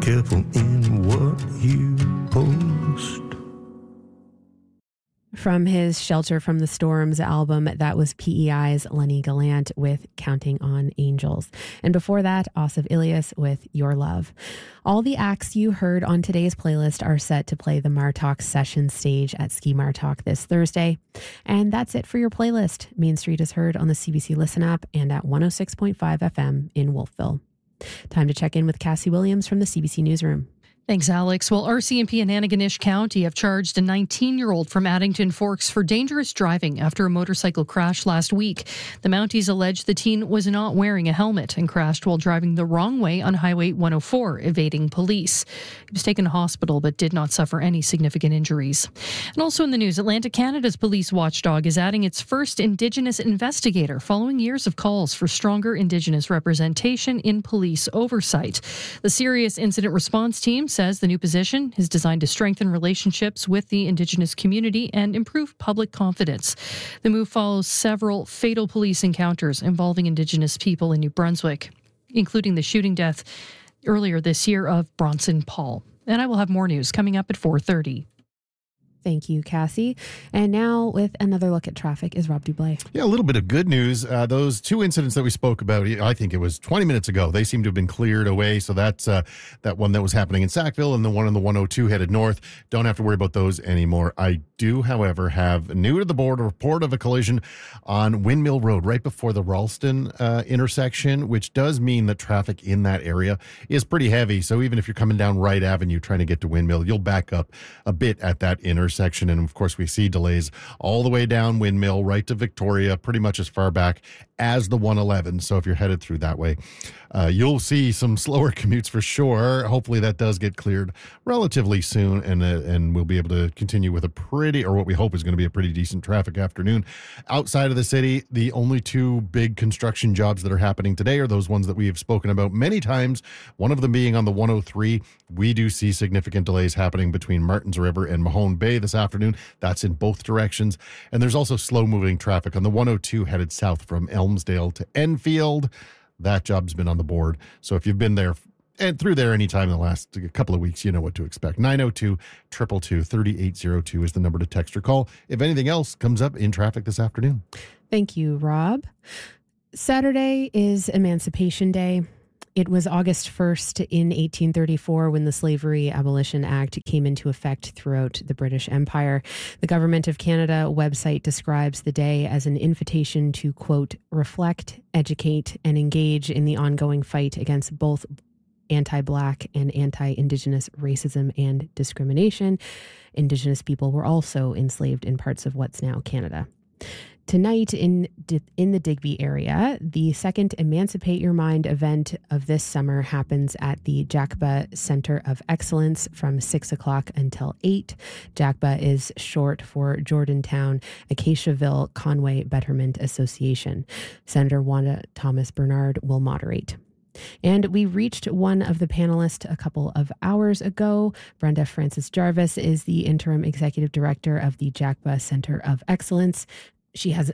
careful in what you post. From his Shelter from the Storms album, that was PEI's Lenny Gallant with Counting on Angels. And before that, Asif Ilyas with Your Love. All the acts you heard on today's playlist are set to play the Martok Session stage at Ski Martok this Thursday. And that's it for your playlist. Main Street is heard on the CBC Listen app and at 106.5 FM in Wolfville. Time to check in with Cassie Williams from the CBC Newsroom. Thanks, Alex. Well, RCMP and Antigonish County have charged a 19-year-old from Addington Forks for dangerous driving after a motorcycle crash last week. The Mounties allege the teen was not wearing a helmet and crashed while driving the wrong way on Highway 104, evading police. He was taken to hospital but did not suffer any significant injuries. And also in the news, Atlantic Canada's police watchdog is adding its first Indigenous investigator following years of calls for stronger Indigenous representation in police oversight. The Serious Incident Response Team says the new position is designed to strengthen relationships with the Indigenous community and improve public confidence. The move follows several fatal police encounters involving Indigenous people in New Brunswick, including the shooting death earlier this year of Bronson Paul. And I will have more news coming up at 4:30. Thank you, Cassie. And now with another look at traffic is Rob Dublé. Yeah, a little bit of good news. Those two incidents that we spoke about, I think it was 20 minutes ago, they seem to have been cleared away. So that's that one that was happening in Sackville and the one on the 102 headed north. Don't have to worry about those anymore. I do, however, have new to the board a report of a collision on Windmill Road right before the Ralston intersection, which does mean that traffic in that area is pretty heavy. So even if you're coming down Wright Avenue trying to get to Windmill, you'll back up a bit at that intersection. And of course, we see delays all the way down Windmill, right to Victoria, pretty much as far back as the 111. So if you're headed through that way, you'll see some slower commutes for sure. Hopefully that does get cleared relatively soon, and we'll be able to continue with what we hope is going to be a pretty decent traffic afternoon. Outside of the city, the only two big construction jobs that are happening today are those ones that we have spoken about many times, one of them being on the 103. We do see significant delays happening between Martins River and Mahone Bay this afternoon. That's in both directions. And there's also slow-moving traffic on the 102 headed south from Elmsdale to Enfield. That job's been on the board. So if you've been there and through there anytime in the last couple of weeks, you know what to expect. 902-222-3802 is the number to text or call if anything else comes up in traffic this afternoon. Thank you, Rob. Saturday is Emancipation Day. It was August 1st in 1834 when the Slavery Abolition Act came into effect throughout the British Empire. The Government of Canada website describes the day as an invitation to, quote, reflect, educate, and engage in the ongoing fight against both anti-Black and anti-Indigenous racism and discrimination. Indigenous people were also enslaved in parts of what's now Canada. Tonight in the Digby area, the second Emancipate Your Mind event of this summer happens at the JACBA Center of Excellence from 6 o'clock until 8. JACBA is short for Jordantown Acaciaville Conway Betterment Association. Senator Wanda Thomas Bernard will moderate. And we reached one of the panelists a couple of hours ago. Brenda Francis Jarvis is the interim executive director of the JACBA Center of Excellence. She has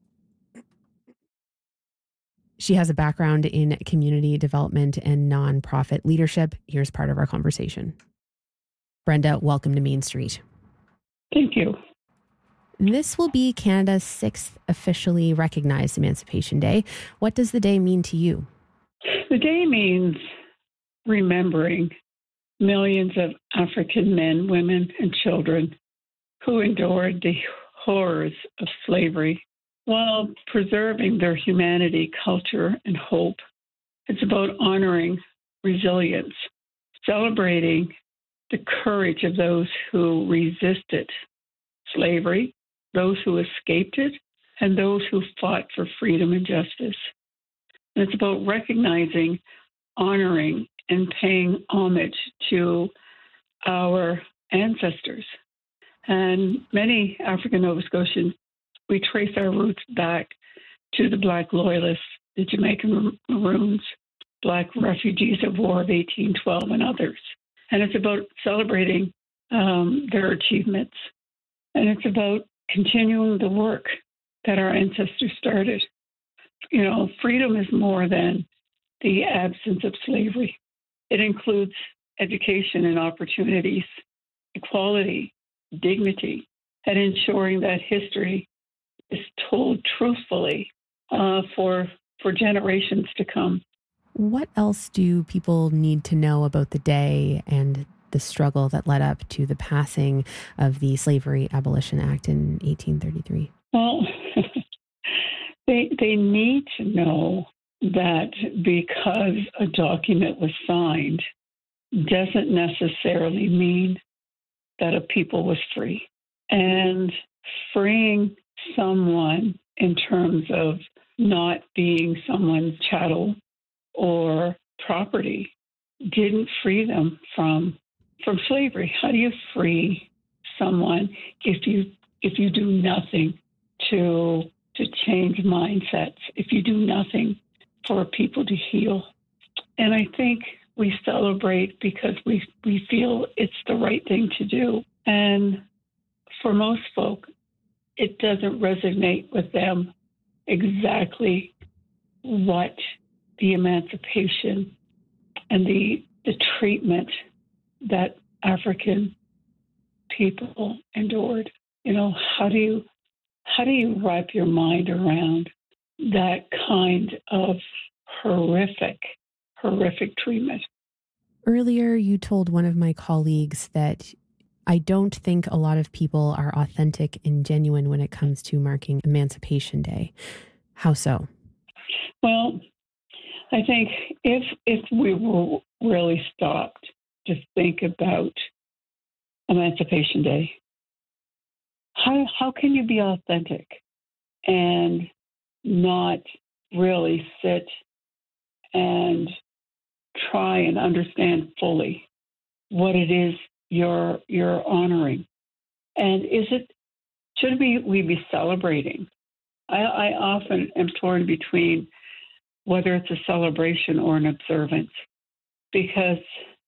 a background in community development and nonprofit leadership. Here's part of our conversation. Brenda, welcome to Main Street. Thank you. This will be Canada's 6th officially recognized Emancipation Day. What does the day mean to you? The day means remembering millions of African men, women, and children who endured the horrors of slavery while preserving their humanity, culture, and hope. It's about honoring resilience, celebrating the courage of those who resisted slavery, those who escaped it, and those who fought for freedom and justice. And it's about recognizing, honoring, and paying homage to our ancestors. And many African Nova Scotians, we trace our roots back to the Black Loyalists, the Jamaican Maroons, Black refugees of War of 1812, and others. And it's about celebrating their achievements. And it's about continuing the work that our ancestors started. You know, freedom is more than the absence of slavery. It includes education and opportunities, equality, dignity, and ensuring that history is told truthfully for generations to come. What else do people need to know about the day and the struggle that led up to the passing of the Slavery Abolition Act in 1833? Well, they need to know that because a document was signed doesn't necessarily mean that a people was free. And freeing someone in terms of not being someone's chattel or property didn't free them from slavery. How do you free someone if you do nothing to change mindsets, if you do nothing for people to heal? And I think we celebrate because we feel it's the right thing to do. And for most folk, it doesn't resonate with them exactly what the emancipation and the treatment that African people endured. How do you wrap your mind around that kind of horrific treatment? Earlier, you told one of my colleagues that I don't think a lot of people are authentic and genuine when it comes to marking Emancipation Day. How so? Well, I think if we were really stopped to think about Emancipation Day, how can you be authentic and not really sit and try and understand fully what it is you're honoring? And should we be celebrating? I often am torn between whether it's a celebration or an observance, because,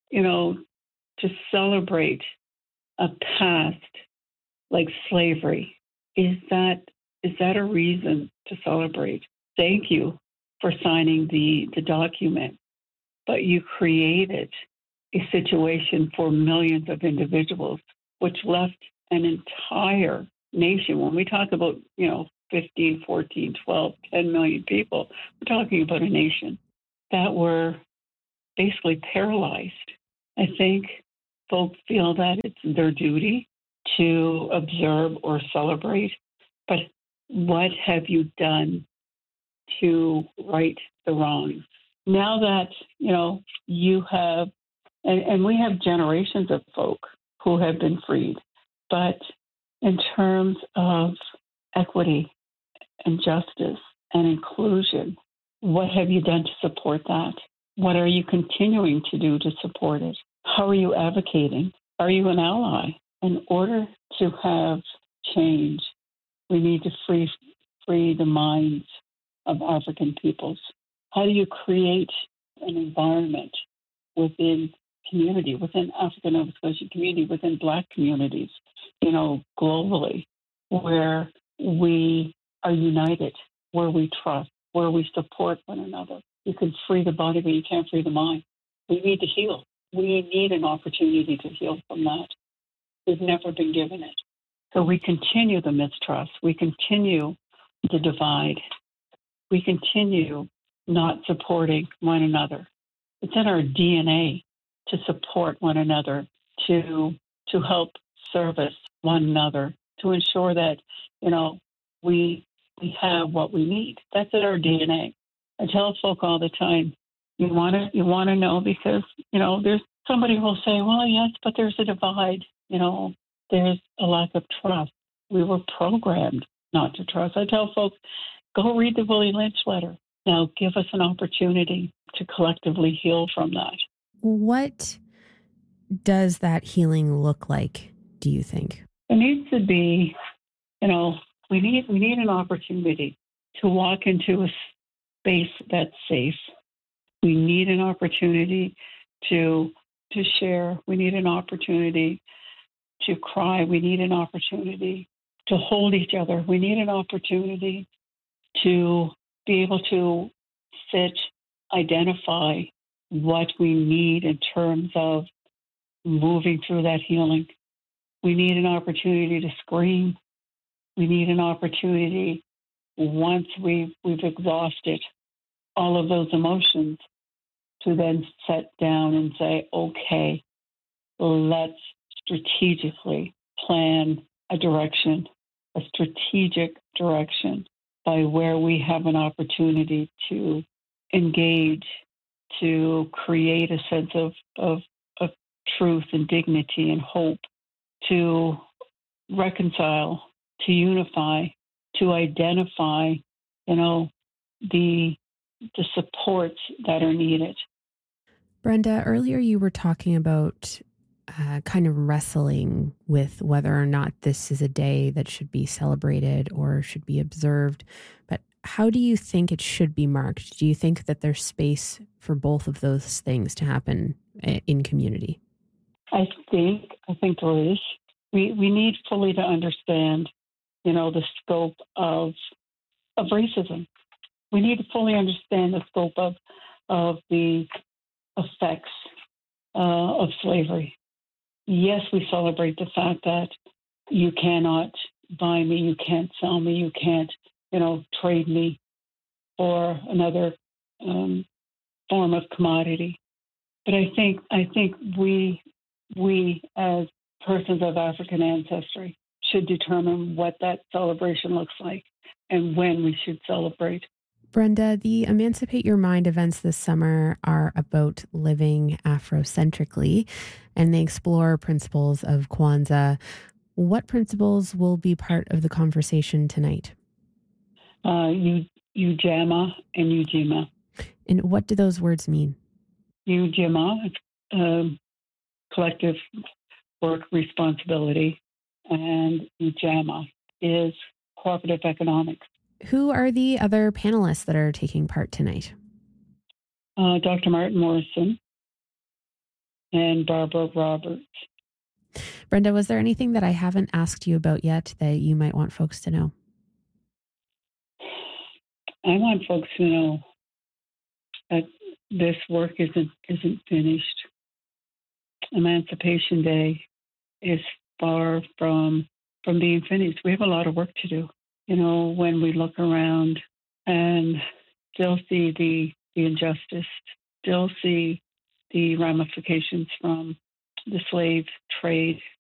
to celebrate a past like slavery, is that a reason to celebrate? Thank you for signing the document, but you created a situation for millions of individuals, which left an entire nation. When we talk about, 15, 14, 12, 10 million people, we're talking about a nation that were basically paralyzed. I think folks feel that it's their duty to observe or celebrate, but what have you done to right the wrongs? Now that, you have, and we have generations of folk who have been freed, but in terms of equity and justice and inclusion, what have you done to support that? What are you continuing to do to support it? How are you advocating? Are you an ally? In order to have change, we need to free the minds of African peoples. How do you create an environment within community, within African Nova Scotian community, within Black communities, globally, where we are united, where we trust, where we support one another? You can free the body, but you can't free the mind. We need to heal. We need an opportunity to heal from that. We've never been given it. So we continue the mistrust. We continue the divide. We continue not supporting one another. It's in our DNA to support one another, to help service one another, to ensure that, we have what we need. That's in our DNA. I tell folk all the time, you want to know, because, there's somebody who will say, well, yes, but there's a divide. There's a lack of trust. We were programmed not to trust. I tell folks, go read the Willie Lynch letter. Now give us an opportunity to collectively heal from that. What does that healing look like, do you think? It needs to be, we need an opportunity to walk into a space that's safe. We need an opportunity to share. We need an opportunity to cry. We need an opportunity to hold each other. We need an opportunity to be able to identify what we need in terms of moving through that healing. We need an opportunity to scream. We need an opportunity once we've exhausted all of those emotions to then sit down and say, okay, let's strategically plan a direction, a strategic direction by where we have an opportunity to engage, to create a sense of truth and dignity and hope, to reconcile, to unify, to identify, the supports that are needed. Brenda, earlier you were talking about kind of wrestling with whether or not this is a day that should be celebrated or should be observed. But how do you think it should be marked? Do you think that there's space for both of those things to happen in community? I think there is. We need fully to understand, the scope of racism. We need to fully understand the scope of the effects of slavery. Yes, we celebrate the fact that you cannot buy me, you can't sell me, you can't, trade me for another form of commodity. But I think we as persons of African ancestry should determine what that celebration looks like and when we should celebrate. Brenda, the Emancipate Your Mind events this summer are about living Afrocentrically, and they explore principles of Kwanzaa. What principles will be part of the conversation tonight? Ujamaa and Ujima. And what do those words mean? Ujamaa, collective work responsibility, and Ujamaa is cooperative economics. Who are the other panelists that are taking part tonight? Dr. Martin Morrison and Barbara Roberts. Brenda, was there anything that I haven't asked you about yet that you might want folks to know? I want folks to know that this work isn't finished. Emancipation Day is far from being finished. We have a lot of work to do. When we look around and still see the injustice, still see the ramifications from the slave trade,